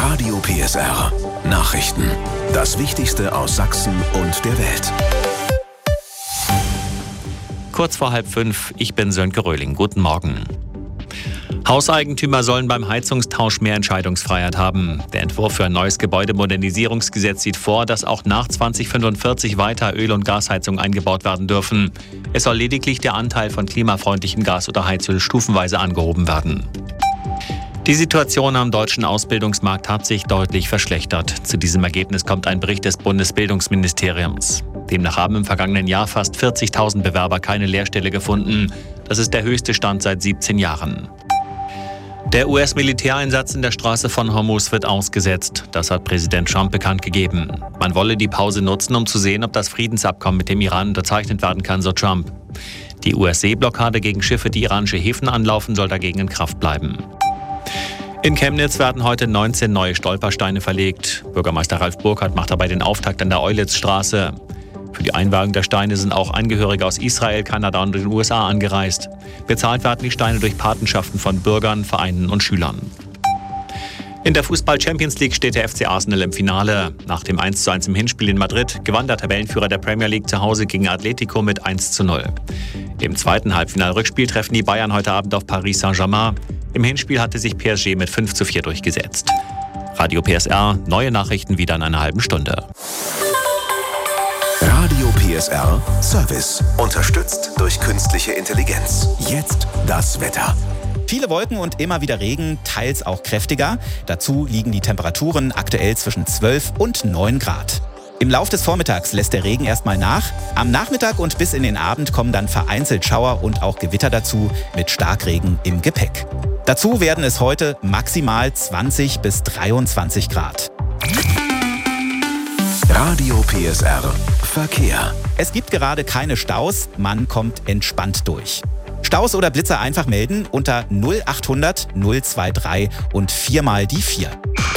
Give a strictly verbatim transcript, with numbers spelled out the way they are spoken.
Radio P S R. Nachrichten. Das Wichtigste aus Sachsen und der Welt. Kurz vor halb fünf, ich bin Sönke Röhling. Guten Morgen. Hauseigentümer sollen beim Heizungstausch mehr Entscheidungsfreiheit haben. Der Entwurf für ein neues Gebäudemodernisierungsgesetz sieht vor, dass auch nach zwanzig fünfundvierzig weiter Öl- und Gasheizungen eingebaut werden dürfen. Es soll lediglich der Anteil von klimafreundlichem Gas oder Heizöl stufenweise angehoben werden. Die Situation am deutschen Ausbildungsmarkt hat sich deutlich verschlechtert. Zu diesem Ergebnis kommt ein Bericht des Bundesbildungsministeriums. Demnach haben im vergangenen Jahr fast vierzigtausend Bewerber keine Lehrstelle gefunden. Das ist der höchste Stand seit siebzehn Jahren. Der U S-Militäreinsatz in der Straße von Hormuz wird ausgesetzt. Das hat Präsident Trump bekannt gegeben. Man wolle die Pause nutzen, um zu sehen, ob das Friedensabkommen mit dem Iran unterzeichnet werden kann, so Trump. Die U S-Seeblockade gegen Schiffe, die iranische Häfen anlaufen, soll dagegen in Kraft bleiben. In Chemnitz werden heute neunzehn neue Stolpersteine verlegt. Bürgermeister Ralf Burkhardt macht dabei den Auftakt an der Eulitzstraße. Für die Einweihung der Steine sind auch Angehörige aus Israel, Kanada und den U S A angereist. Bezahlt werden die Steine durch Patenschaften von Bürgern, Vereinen und Schülern. In der Fußball-Champions League steht der F C Arsenal im Finale. Nach dem eins zu eins im Hinspiel in Madrid gewann der Tabellenführer der Premier League zu Hause gegen Atletico mit eins zu null. Im zweiten Halbfinal-Rückspiel treffen die Bayern heute Abend auf Paris Saint-Germain. Im Hinspiel hatte sich P S G mit fünf zu vier durchgesetzt. Radio P S R, neue Nachrichten wieder in einer halben Stunde. Radio P S R Service. Unterstützt durch künstliche Intelligenz. Jetzt das Wetter. Viele Wolken und immer wieder Regen, teils auch kräftiger. Dazu liegen die Temperaturen aktuell zwischen zwölf und neun Grad. Im Lauf des Vormittags lässt der Regen erstmal nach. Am Nachmittag und bis in den Abend kommen dann vereinzelt Schauer und auch Gewitter dazu mit Starkregen im Gepäck. Dazu werden es heute maximal zwanzig bis dreiundzwanzig Grad. Radio P S R Verkehr. Es gibt gerade keine Staus, man kommt entspannt durch. Staus oder Blitzer einfach melden unter null achthundert null drei drei und viermal die vier.